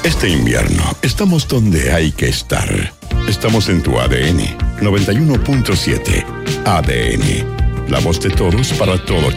Este invierno estamos donde hay que estar. Estamos en tu ADN 91.7. ADN, la voz de todos para todo